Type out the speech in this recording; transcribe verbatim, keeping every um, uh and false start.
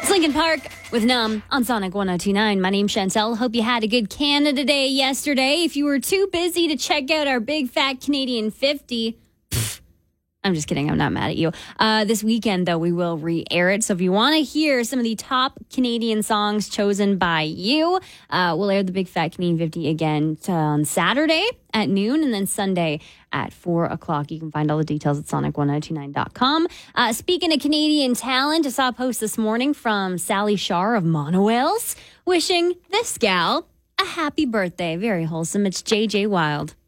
Lincoln Park with Numb on Sonic one oh two point nine. My name's Chantel. Hope you had a good Canada Day yesterday. If you were too busy to check out our Big Fat Canadian fifty, pff, I'm just kidding. I'm not mad at you. Uh, this weekend, though, we will re-air it. So if you want to hear some of the top Canadian songs chosen by you, uh, we'll air the Big Fat Canadian fifty again on Saturday at noon and then Sunday at four o'clock. You can find all the details at sonic one oh two nine dot com. Uh, speaking of Canadian talent, I saw a post this morning from Sally Shar of Monowels wishing this gal a happy birthday. Very wholesome. It's J J Wild.